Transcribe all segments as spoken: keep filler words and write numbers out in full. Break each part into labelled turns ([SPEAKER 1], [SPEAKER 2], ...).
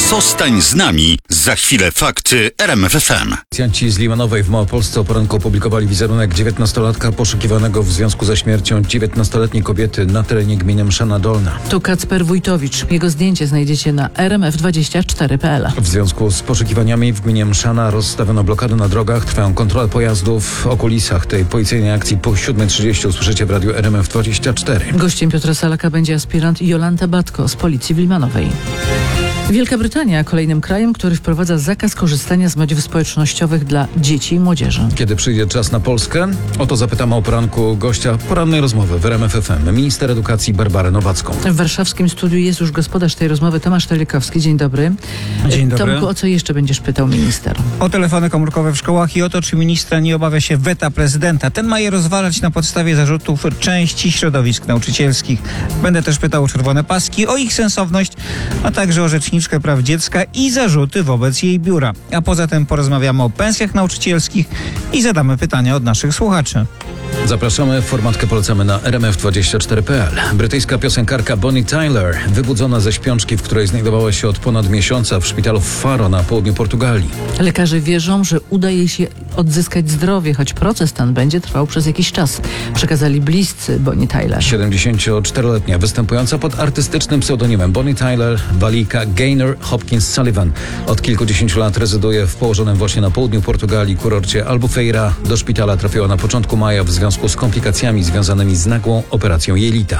[SPEAKER 1] Zostań z nami. Za chwilę fakty R M F F M.
[SPEAKER 2] Policjanci z Limanowej w Małopolsce o poranku opublikowali wizerunek dziewiętnastolatka poszukiwanego w związku ze śmiercią dziewiętnastoletniej kobiety na terenie gminy Mszana Dolna.
[SPEAKER 3] Tu Kacper Wójtowicz. Jego zdjęcie znajdziecie na r m f dwadzieścia cztery kropka p l.
[SPEAKER 2] W związku z poszukiwaniami w gminie Mszana rozstawiono blokady na drogach, trwają kontrole pojazdów. O kulisach tej policyjnej akcji po siódma trzydzieści usłyszycie w radiu R M F dwadzieścia cztery.
[SPEAKER 3] Gościem Piotra Salaka będzie aspirant Jolanta Batko z policji w Limanowej. Wielka Brytania kolejnym krajem, który wprowadza zakaz korzystania z mediów społecznościowych dla dzieci i młodzieży.
[SPEAKER 2] Kiedy przyjdzie czas na Polskę? O to zapytamy o poranku gościa porannej rozmowy w R M F F M, minister edukacji Barbarę Nowacką.
[SPEAKER 3] W warszawskim studiu jest już gospodarz tej rozmowy Tomasz Telikowski. Dzień dobry.
[SPEAKER 4] Dzień dobry.
[SPEAKER 3] Tomku, o co jeszcze będziesz pytał minister?
[SPEAKER 4] O telefony komórkowe w szkołach i o to, czy ministra nie obawia się weta prezydenta. Ten ma je rozważać na podstawie zarzutów części środowisk nauczycielskich. Będę też pytał o czerwone paski, o ich sensowność, a także o rzeczniczkę praw dziecka i zarzuty wobec jej biura. A poza tym porozmawiamy o pensjach nauczycielskich i zadamy pytania od naszych słuchaczy.
[SPEAKER 2] Zapraszamy, formatkę polecamy na r m f dwadzieścia cztery kropka p l. Brytyjska piosenkarka Bonnie Tyler, wybudzona ze śpiączki, w której znajdowała się od ponad miesiąca w szpitalu w Faro na południu Portugalii.
[SPEAKER 3] Lekarze wierzą, że uda jej się odzyskać zdrowie, choć proces ten będzie trwał przez jakiś czas. Przekazali bliscy Bonnie Tyler.
[SPEAKER 2] siedemdziesięcioczteroletnia, występująca pod artystycznym pseudonimem Bonnie Tyler, Walijka Gaynor Hopkins Sullivan, od kilkudziesięciu lat rezyduje w położonym właśnie na południu Portugalii kurorcie Albufeira. Do szpitala trafiła na początku maja w związku z komplikacjami związanymi z nagłą operacją jelita.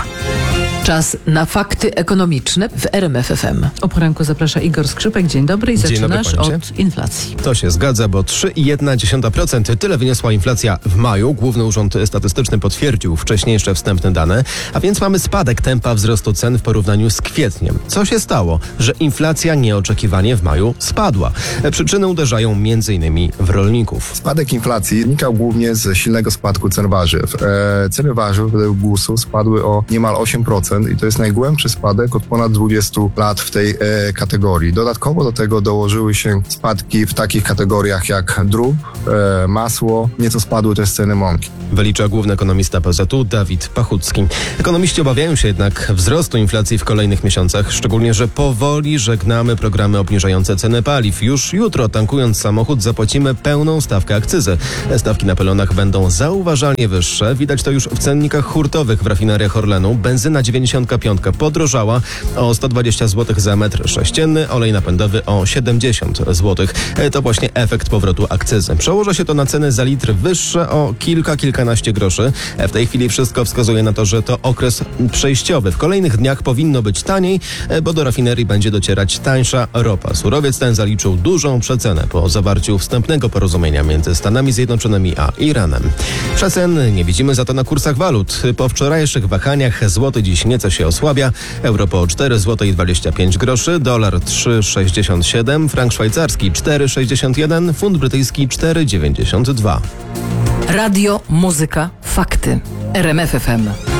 [SPEAKER 5] Czas na fakty ekonomiczne w R M F F M.
[SPEAKER 3] O poranku zaprasza Igor Skrzypek. Dzień dobry i
[SPEAKER 6] Dzień
[SPEAKER 3] zaczynasz
[SPEAKER 6] dobry,
[SPEAKER 3] od inflacji.
[SPEAKER 6] To się zgadza, bo trzy i jedna dziesiąta procent tyle wyniosła inflacja w maju. Główny Urząd Statystyczny potwierdził wcześniejsze wstępne dane, a więc mamy spadek tempa wzrostu cen w porównaniu z kwietniem. Co się stało, że inflacja nieoczekiwanie w maju spadła? Przyczyny uderzają między innymi w rolników.
[SPEAKER 7] Spadek inflacji wynikał głównie z silnego spadku cen warzyw. E, ceny warzyw według głusu spadły o niemal osiem procent i to jest najgłębszy spadek od ponad dwudziestu lat w tej e, kategorii. Dodatkowo do tego dołożyły się spadki w takich kategoriach jak drób, e, masło, nieco spadły też ceny mąki.
[SPEAKER 6] Wylicza główny ekonomista P Z U Dawid Pachucki. Ekonomiści obawiają się jednak wzrostu inflacji w kolejnych miesiącach, szczególnie, że powoli żegnamy programy obniżające ceny paliw. Już jutro, tankując samochód, zapłacimy pełną stawkę akcyzy. Stawki na pylonach będą zauważalnie wyższe. Widać to już w cennikach hurtowych w rafineriach Orlenu. Benzyna dziewięćdziesiąt pięć podrożała o sto dwadzieścia złotych za metr sześcienny, olej napędowy o siedemdziesiąt złotych. To właśnie efekt powrotu akcyzy. Przełoży się to na ceny za litr wyższe o kilka, kilkanaście groszy. W tej chwili wszystko wskazuje na to, że to okres przejściowy. W kolejnych dniach powinno być taniej, bo do rafinerii będzie docierać tańsza ropa. Surowiec ten zaliczył dużą przecenę po zawarciu wstępnego porozumienia między Stanami Zjednoczonymi a Iranem. Przecen nie widzimy za to na kursach walut. Po wczorajszych wahaniach złoty dziś nieco się osłabia. Euro po cztery złote dwadzieścia pięć groszy, dolar trzy sześćdziesiąt siedem, frank szwajcarski cztery sześćdziesiąt jeden, funt brytyjski cztery dziewięćdziesiąt dwa.
[SPEAKER 5] Radio, muzyka, fakty. R M F F M.